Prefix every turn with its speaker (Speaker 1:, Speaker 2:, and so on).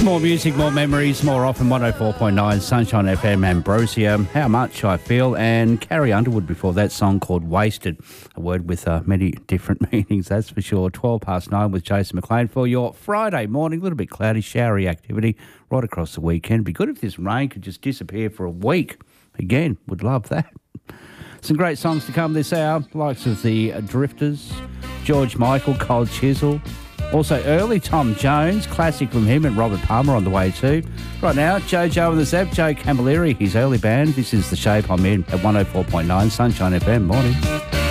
Speaker 1: More music, more memories, more often 104.9 Sunshine FM, Ambrosia, How Much I Feel, and Carrie Underwood before that song called Wasted. A word with many different meanings, that's for sure. 9 with Jason McLean for your Friday morning. A little bit cloudy, showery activity right across the weekend. It'd be good if this rain could just disappear for a week. Again, would love that. Some great songs to come this hour, likes of the Drifters, George Michael, Cold Chisel. Also early, Tom Jones, classic from him, and Robert Palmer on the way too. Right now, Jojo and the Zep, Joe Camilleri, his early band. This is The Shape I'm In at 104.9 Sunshine FM. Morning.